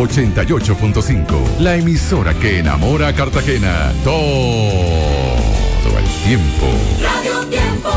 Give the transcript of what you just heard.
88.5. La emisora que enamora a Cartagena todo el tiempo. Radio Tiempo.